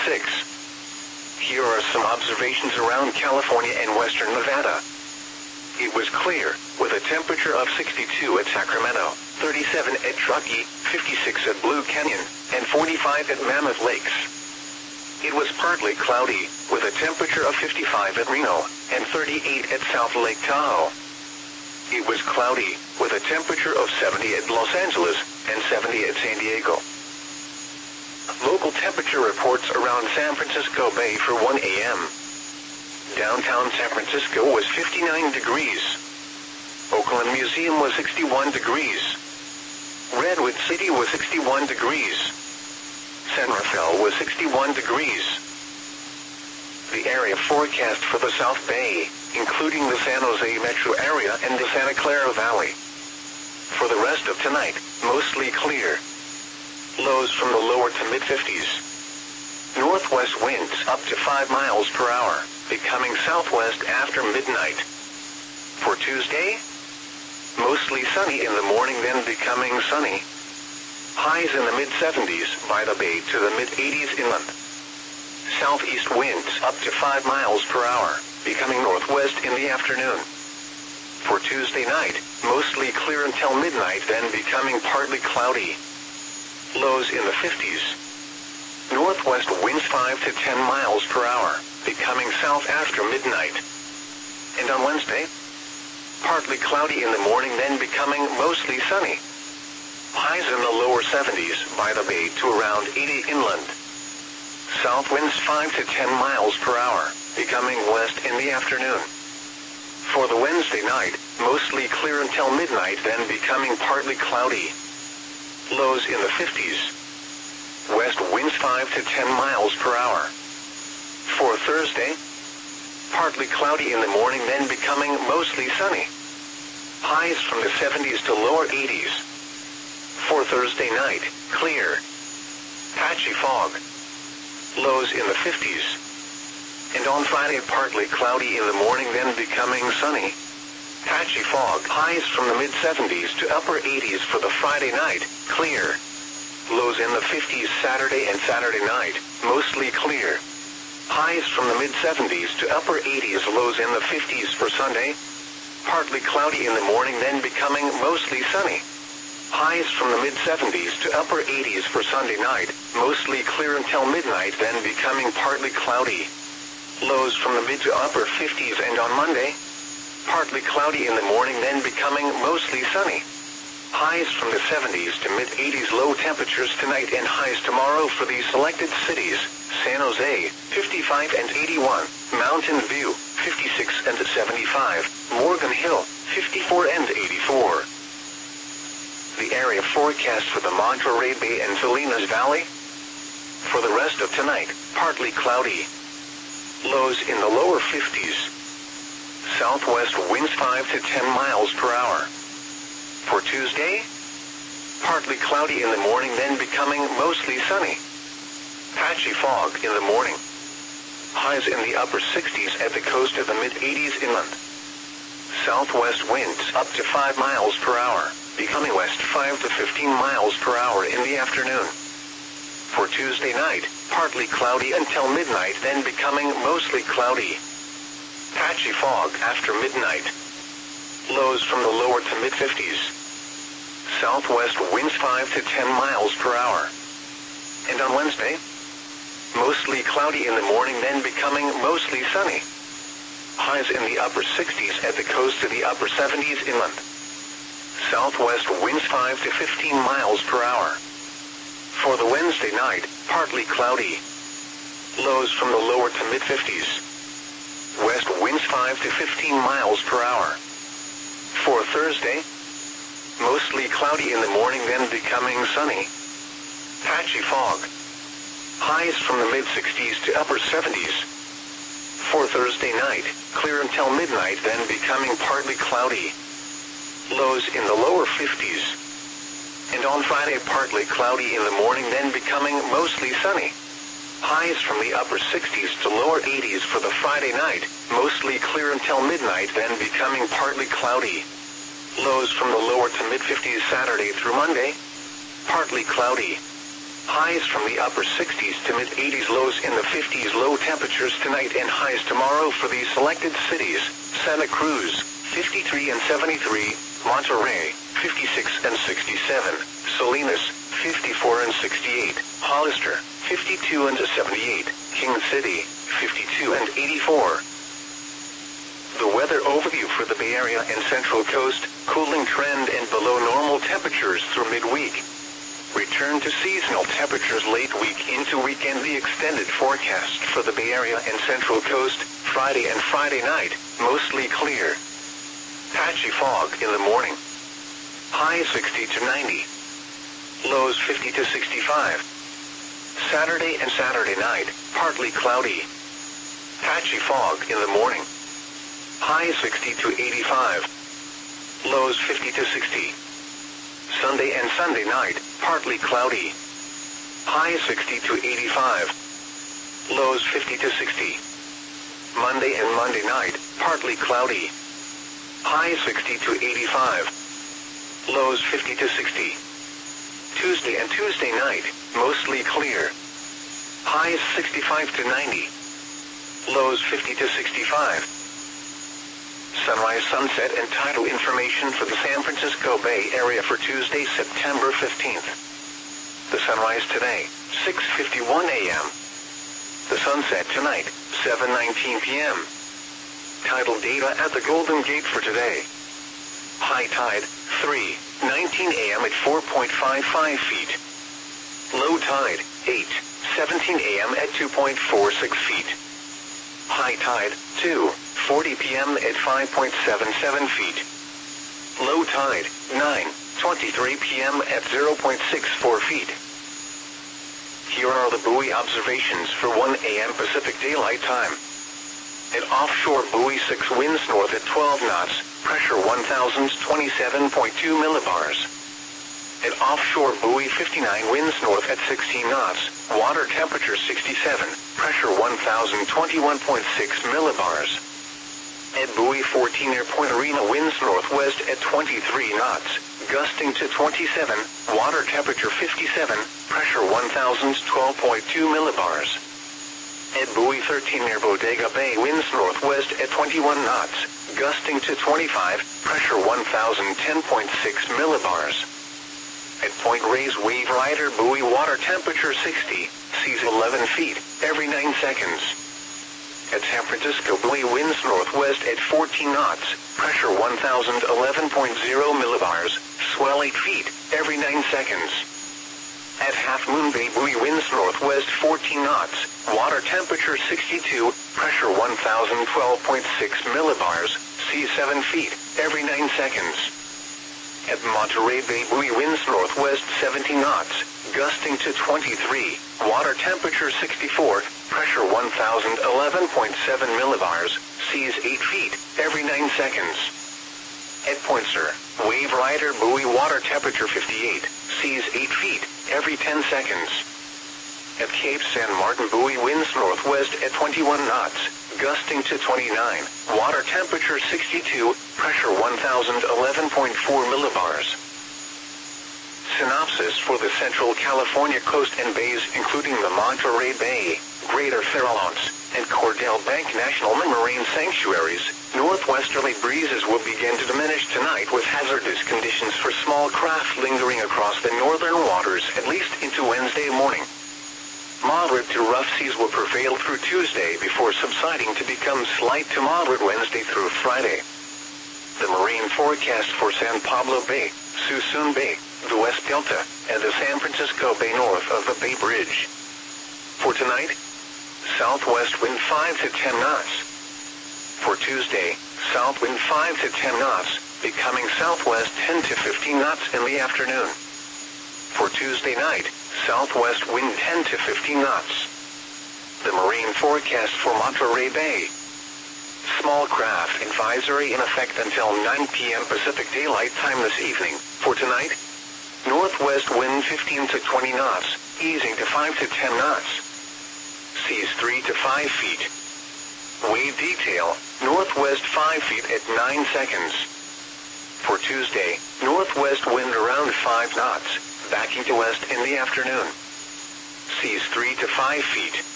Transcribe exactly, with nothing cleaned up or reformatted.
six. Here are some observations around California and western Nevada. It was clear, with a temperature of sixty-two at Sacramento, thirty-seven at Truckee, fifty-six at Blue Canyon, and forty-five at Mammoth Lakes. It was partly cloudy, with a temperature of fifty-five at Reno, and thirty-eight at South Lake Tahoe. It was cloudy, with a temperature of seventy at Los Angeles, and seventy at San Diego. Local temperature reports around San Francisco Bay for one A M Downtown San Francisco was fifty-nine degrees. Oakland Museum was sixty-one degrees. Redwood City was sixty-one degrees. San Rafael was sixty-one degrees. The area forecast for the South Bay, including the San Jose metro area and the Santa Clara Valley. For the rest of tonight, mostly clear. Lows from the lower to mid-fifties. Northwest winds up to five miles per hour, becoming southwest after midnight. For Tuesday, mostly sunny in the morning, then becoming sunny. Highs in the mid-seventies by the Bay to the mid-eighties inland. Southeast winds up to five miles per hour, becoming northwest in the afternoon. For Tuesday night, mostly clear until midnight, then becoming partly cloudy. Lows in the fifties. Northwest winds five to ten miles per hour, becoming south after midnight. And on Wednesday, partly cloudy in the morning, then becoming mostly sunny. Highs in the lower seventies by the Bay to around eighty inland. South winds five to ten miles per hour, becoming west in the afternoon. For the Wednesday night, mostly clear until midnight, then becoming partly cloudy. Lows in the fifties. West winds five to ten miles per hour. For Thursday, partly cloudy in the morning, then becoming mostly sunny. Highs from the seventies to lower eighties. For Thursday night, clear. Patchy fog. Lows in the fifties. And on Friday, partly cloudy in the morning, then becoming sunny. Patchy fog. Highs from the mid-seventies to upper eighties for the Friday night, clear. Lows in the fifties Saturday and Saturday night, mostly clear. Highs from the mid-seventies to upper eighties, lows in the fifties for Sunday. Partly cloudy in the morning, then becoming mostly sunny. Highs from the mid-seventies to upper eighties for Sunday night, mostly clear until midnight, then becoming partly cloudy. Lows from the mid to upper fifties, and on Monday, partly cloudy in the morning, then becoming mostly sunny. Highs from the seventies to mid-eighties, low temperatures tonight and highs tomorrow for these selected cities: San Jose, fifty-five and eighty-one, Mountain View, fifty-six and seventy-five, Morgan Hill, fifty-four and eighty-four. The area forecast for the Monterey Bay and Salinas Valley. For the rest of tonight, partly cloudy. Lows in the lower fifties. Southwest winds five to ten miles per hour. For Tuesday, partly cloudy in the morning, then becoming mostly sunny. Patchy fog in the morning. Highs in the upper sixties at the coast of the mid-eighties inland. Southwest winds up to five miles per hour, becoming west five to fifteen miles per hour in the afternoon. For Tuesday night, partly cloudy until midnight, then becoming mostly cloudy. Patchy fog after midnight. Lows from the lower to mid-fifties. Southwest winds five to ten miles per hour. And on Wednesday, mostly cloudy in the morning, then becoming mostly sunny. Highs in the upper sixties at the coast to the upper seventies inland. Southwest winds five to fifteen miles per hour. For the Wednesday night, partly cloudy. Lows from the lower to mid-fifties. West winds five to fifteen miles per hour. For Thursday, mostly cloudy in the morning, then becoming sunny. Patchy fog. Highs from the mid-sixties to upper seventies. For Thursday night, clear until midnight, then becoming partly cloudy. Lows in the lower fifties. And on Friday, partly cloudy in the morning, then becoming mostly sunny. Highs from the upper sixties to lower eighties for the Friday night, mostly clear until midnight, then becoming partly cloudy. Lows from the lower to mid-fifties Saturday through Monday, partly cloudy. Highs from the upper sixties to mid eighties, lows in the fifties. Low temperatures tonight and highs tomorrow for these selected cities: Santa Cruz, fifty-three and seventy-three, Monterey, fifty-six and sixty-seven, Salinas, fifty-four and sixty-eight, Hollister, fifty-two and seventy-eight, King City, fifty-two and eighty-four. The weather overview for the Bay Area and Central Coast: cooling trend and below normal temperatures through midweek. Return to seasonal temperatures late week into weekend. The extended forecast for the Bay Area and Central Coast: Friday and Friday night, mostly clear. Patchy fog in the morning. High sixty to ninety. Lows fifty to sixty-five. Saturday and Saturday night, partly cloudy. Patchy fog in the morning. High sixty to eighty-five. Lows fifty to sixty. Sunday and Sunday night, partly cloudy. High sixty to eighty-five. Lows fifty to sixty. Monday and Monday night, partly cloudy. High sixty to eighty-five. Lows fifty to sixty. Tuesday and Tuesday night, mostly clear. Highs sixty-five to ninety. Lows fifty to sixty-five. Sunrise, sunset, and tidal information for the San Francisco Bay Area for Tuesday, September fifteenth. The sunrise today, six fifty-one a m The sunset tonight, seven nineteen p m Tidal data at the Golden Gate for today. High tide, three nineteen a m at four point five five feet. Low tide, eight seventeen a m at two point four six feet. High tide, two forty p m at five point seven seven feet. Low tide, nine twenty-three p m at zero point six four feet. Here are the buoy observations for one a m Pacific Daylight Time. At offshore buoy six, winds north at twelve knots, pressure one thousand twenty-seven point two millibars. At offshore buoy fifty-nine, winds north at sixteen knots, water temperature sixty-seven, pressure one thousand twenty-one point six millibars. At buoy fourteen, near Point Arena, winds northwest at twenty-three knots, gusting to twenty-seven, water temperature fifty-seven, pressure one thousand twelve point two millibars. At buoy thirteen, near Bodega Bay, winds northwest at twenty-one knots, gusting to twenty-five, pressure one thousand ten point six millibars. At Point Reyes Wave Rider buoy, water temperature sixty, seas eleven feet, every nine seconds. At San Francisco buoy, winds northwest at fourteen knots, pressure one thousand eleven point zero millibars, swell eight feet, every nine seconds. At Half Moon Bay buoy, winds northwest fourteen knots, water temperature sixty-two, pressure one thousand twelve point six millibars, seas seven feet, every nine seconds. At Monterey Bay buoy, winds northwest seventeen knots, gusting to twenty-three, water temperature sixty-four, pressure one thousand eleven point seven millibars, seas eight feet, every nine seconds. At Point Sur, Wave Rider buoy, water temperature fifty-eight, seas eight feet, every ten seconds. At Cape San Martin buoy, winds northwest at twenty-one knots, gusting to twenty-nine, water temperature sixty-two, pressure one thousand eleven point four millibars. Synopsis for the Central California coast and bays, including the Monterey Bay, Greater Farallones, and Cordell Bank National Marine Sanctuaries. Northwesterly breezes will begin to diminish tonight, with hazardous conditions for small craft lingering across the northern waters at least into Wednesday morning. Moderate to rough seas will prevail through Tuesday before subsiding to become slight to moderate Wednesday through Friday. The marine forecast for San Pablo Bay, Suisun Bay, the West Delta, and the San Francisco Bay north of the Bay Bridge. For tonight, southwest wind five to ten knots. For Tuesday, south wind five to ten knots, becoming southwest ten to fifteen knots in the afternoon. For Tuesday night, southwest wind ten to fifteen knots. The marine forecast for Monterey Bay. Small craft advisory in effect until nine p m Pacific Daylight Time this evening. For tonight, northwest wind fifteen to twenty knots, easing to five to ten knots. Seas three to five feet. Wave detail, northwest five feet at nine seconds. For Tuesday, northwest wind around five knots, backing to west in the afternoon. seas three to five feet.